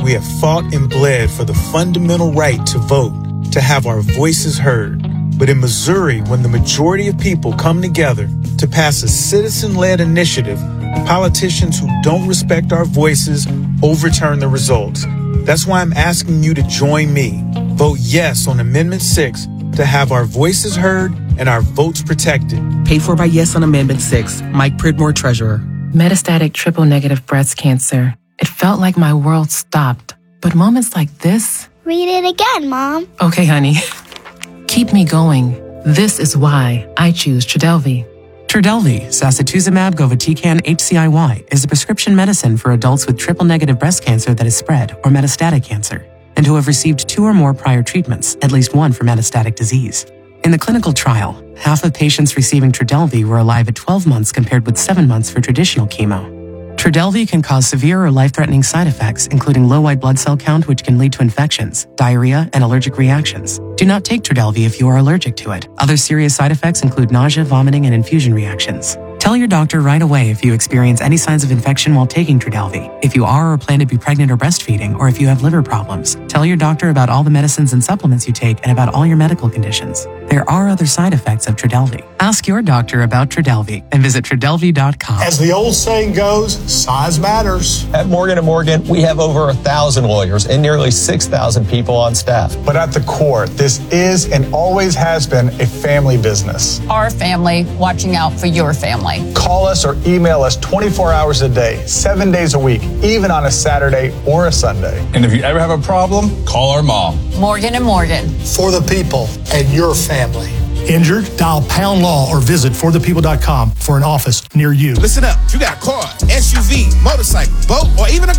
we have fought and bled for the fundamental right to vote, to have our voices heard. But in Missouri, when the majority of people come together to pass a citizen-led initiative, politicians who don't respect our voices overturn the results. That's why I'm asking you to join me. Vote yes on Amendment 6 to have our voices heard and our votes protected. Paid for by Yes on Amendment 6. Mike Pridmore, Treasurer. Metastatic triple-negative breast cancer. It felt like my world stopped. But moments like this... Read it again, Mom. Okay, honey. Keep me going. This is why I choose Trodelvy. Trodelvy, sacituzumab govitecan HCIY, is a prescription medicine for adults with triple-negative breast cancer that is spread or metastatic cancer, and who have received 2 or more prior treatments, at least 1 for metastatic disease. In the clinical trial, half of patients receiving Trodelvy were alive at 12 months compared with 7 months for traditional chemo. Trodelvy can cause severe or life-threatening side effects, including low white blood cell count, which can lead to infections, diarrhea, and allergic reactions. Do not take Trodelvy if you are allergic to it. Other serious side effects include nausea, vomiting, and infusion reactions. Tell your doctor right away if you experience any signs of infection while taking Trodelvy. If you are or plan to be pregnant or breastfeeding, or if you have liver problems, tell your doctor about all the medicines and supplements you take and about all your medical conditions. There are other side effects of Trodelvy. Ask your doctor about Trodelvy and visit Trodelvy.com. As the old saying goes, size matters. At Morgan & Morgan, we have over 1,000 lawyers and nearly 6,000 people on staff. But at the core, this is and always has been a family business. Our family watching out for your family. Call us or email us 24 hours a day, 7 days a week, even on a Saturday or a Sunday. And if you ever have a problem, call our mom. Morgan & Morgan. For the people and your family. Injured? Dial Pound Law or visit forthepeople.com for an office near you. Listen up. You got a car, SUV, motorcycle, boat, or even a